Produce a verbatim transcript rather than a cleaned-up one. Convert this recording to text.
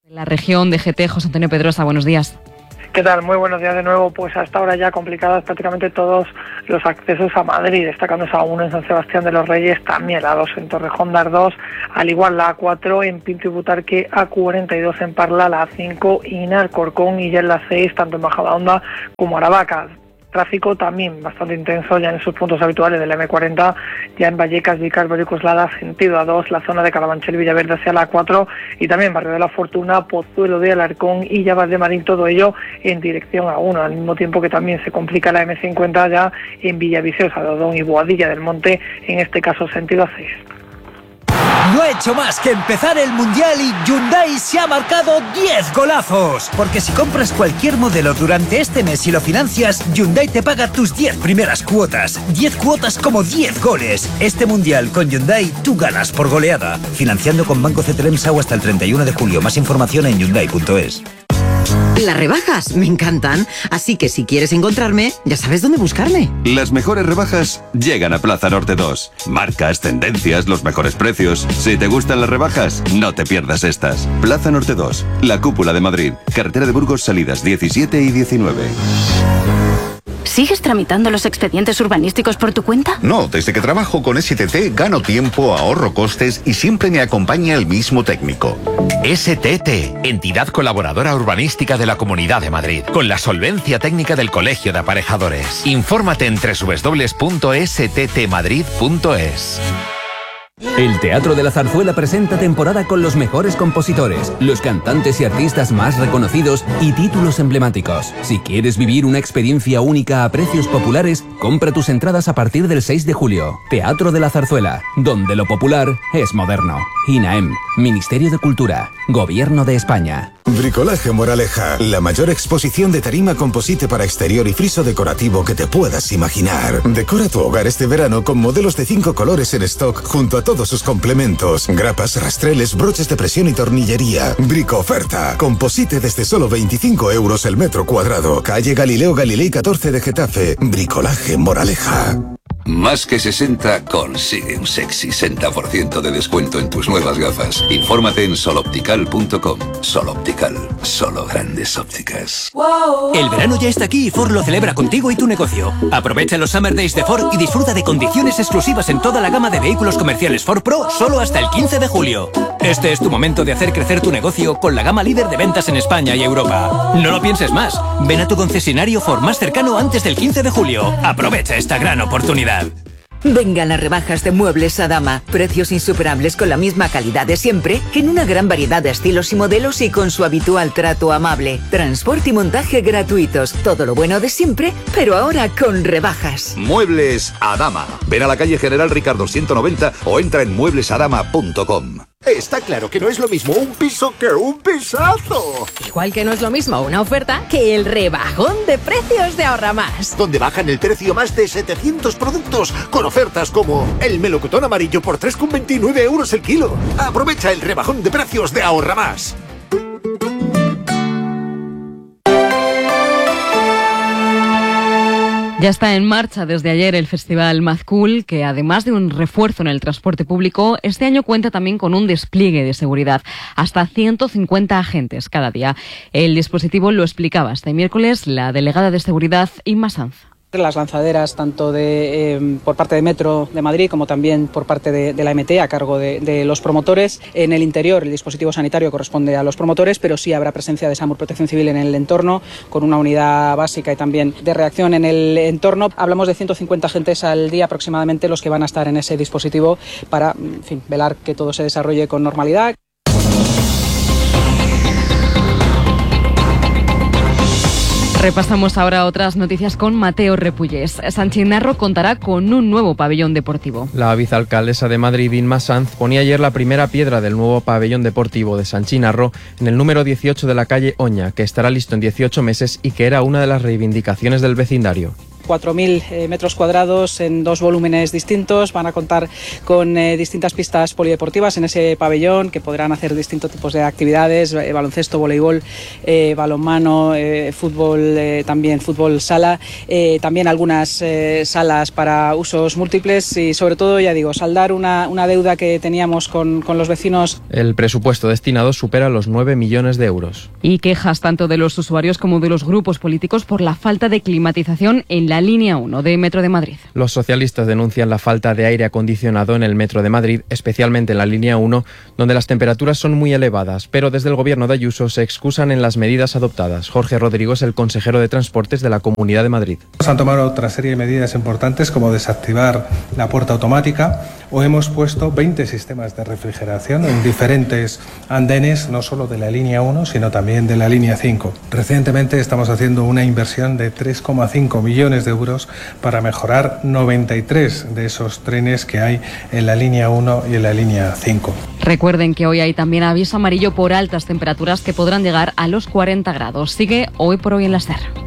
La región de G T, José Antonio Pedrosa, buenos días. ¿Qué tal? Muy buenos días de nuevo. Pues hasta ahora ya complicados prácticamente todos los accesos a Madrid, destacándose a uno en San Sebastián de los Reyes, también la dos en Torrejón de Ardoz, al igual la A cuatro en Pinto y Butarque, A cuarenta y dos en Parla, la A cinco en Alcorcón y ya en la seis, tanto en Majadahonda como Aravaca. Tráfico también bastante intenso ya en sus puntos habituales del eme cuarenta, ya en Vallecas, Vicas, Coslada, sentido A dos, la zona de Carabanchel, Villaverde hacia la A cuatro y también Barrio de la Fortuna, Pozuelo de Alarcón y Llavas de Marín, todo ello en dirección A uno, al mismo tiempo que también se complica la eme cincuenta ya en Villaviciosa, Dodón y Boadilla del Monte, en este caso sentido A seis. No ha hecho más que empezar el Mundial y Hyundai se ha marcado diez golazos. Porque si compras cualquier modelo durante este mes y lo financias, Hyundai te paga tus diez primeras cuotas. diez cuotas como diez goles. Este Mundial con Hyundai tú ganas por goleada. Financiando con Banco Cetremsau hasta el treinta y uno de julio. Más información en hyundai punto es. Las rebajas me encantan, así que si quieres encontrarme, ya sabes dónde buscarme. Las mejores rebajas llegan a Plaza Norte dos. Marcas, tendencias, los mejores precios. Si te gustan las rebajas, no te pierdas estas. Plaza Norte dos, la cúpula de Madrid. Carretera de Burgos, salidas diecisiete y diecinueve. ¿Sigues tramitando los expedientes urbanísticos por tu cuenta? No, desde que trabajo con S T T gano tiempo, ahorro costes y siempre me acompaña el mismo técnico. S T T, entidad colaboradora urbanística de la Comunidad de Madrid, con la solvencia técnica del Colegio de Aparejadores. Infórmate en doble u doble u doble u punto s t t madrid punto es. El Teatro de la Zarzuela presenta temporada con los mejores compositores, los cantantes y artistas más reconocidos y títulos emblemáticos. Si quieres vivir una experiencia única a precios populares, compra tus entradas a partir del seis de julio. Teatro de la Zarzuela, donde lo popular es moderno. INAEM, Ministerio de Cultura, Gobierno de España. Bricolaje Moraleja, la mayor exposición de tarima composite para exterior y friso decorativo que te puedas imaginar. Decora tu hogar este verano con modelos de cinco colores en stock junto a todos sus complementos, grapas, rastreles, broches de presión y tornillería. Brico oferta, composite desde solo veinticinco euros el metro cuadrado. Calle Galileo Galilei catorce de Getafe. Bricolaje Moraleja. Más que sesenta consigue un sexy sesenta por ciento de descuento en tus nuevas gafas. Infórmate en soloptical punto com. Soloptical, solo grandes ópticas. El verano ya está aquí y Ford lo celebra contigo y tu negocio. Aprovecha los Summer Days de Ford y disfruta de condiciones exclusivas en toda la gama de vehículos comerciales Ford Pro solo hasta el quince de julio. Este es tu momento de hacer crecer tu negocio con la gama líder de ventas en España y Europa. No lo pienses más. Ven a tu concesionario Ford más cercano antes del quince de julio. Aprovecha esta gran oportunidad. Vengan las rebajas de Muebles Adama. Precios insuperables con la misma calidad de siempre, en una gran variedad de estilos y modelos y con su habitual trato amable. Transporte y montaje gratuitos. Todo lo bueno de siempre, pero ahora con rebajas. Muebles Adama. Ven a la calle General Ricardo ciento noventa o entra en muebles adama punto com. Está claro que no es lo mismo un piso que un pisazo. Igual que no es lo mismo una oferta que el rebajón de precios de Ahorra Más. Donde bajan el precio más de setecientos productos con ofertas como el melocotón amarillo por tres con veintinueve euros el kilo. Aprovecha el rebajón de precios de Ahorra Más. Ya está en marcha desde ayer el Festival Mazcool, que además de un refuerzo en el transporte público, este año cuenta también con un despliegue de seguridad. Hasta ciento cincuenta agentes cada día. El dispositivo lo explicaba este miércoles la delegada de Seguridad, Inma Sanz. Las lanzaderas tanto de, eh, por parte de Metro de Madrid como también por parte de, de la M T a cargo de, de los promotores. En el interior el dispositivo sanitario corresponde a los promotores, pero sí habrá presencia de SAMUR Protección Civil en el entorno con una unidad básica y también de reacción en el entorno. Hablamos de ciento cincuenta agentes al día aproximadamente los que van a estar en ese dispositivo para, en fin, velar que todo se desarrolle con normalidad. Repasamos ahora otras noticias con Mateo Repullés. San Chinarro contará con un nuevo pabellón deportivo. La vicealcaldesa de Madrid, Inma Sanz, ponía ayer la primera piedra del nuevo pabellón deportivo de San Chinarro en el número dieciocho de la calle Oña, que estará listo en dieciocho meses y que era una de las reivindicaciones del vecindario. cuatro mil eh, metros cuadrados en dos volúmenes distintos. Van a contar con eh, distintas pistas polideportivas en ese pabellón que podrán hacer distintos tipos de actividades, eh, baloncesto, voleibol, eh, balonmano, eh, fútbol, eh, también fútbol sala, eh, también algunas eh, salas para usos múltiples y sobre todo, ya digo, saldar una, una deuda que teníamos con, con los vecinos. El presupuesto destinado supera los nueve millones de euros. Y quejas tanto de los usuarios como de los grupos políticos por la falta de climatización en la línea uno de Metro de Madrid. Los socialistas denuncian la falta de aire acondicionado en el Metro de Madrid, especialmente en la línea uno, donde las temperaturas son muy elevadas, pero desde el gobierno de Ayuso se excusan en las medidas adoptadas. Jorge Rodrigo es el consejero de Transportes de la Comunidad de Madrid. Se han tomado otra serie de medidas importantes como desactivar la puerta automática o hemos puesto veinte sistemas de refrigeración en diferentes andenes, no solo de la línea uno, sino también de la línea cinco. Recientemente estamos haciendo una inversión de tres coma cinco millones de euros para mejorar noventa y tres de esos trenes que hay en la línea uno y en la línea cinco. Recuerden que hoy hay también aviso amarillo por altas temperaturas que podrán llegar a los cuarenta grados. Sigue Hoy por Hoy en la SER.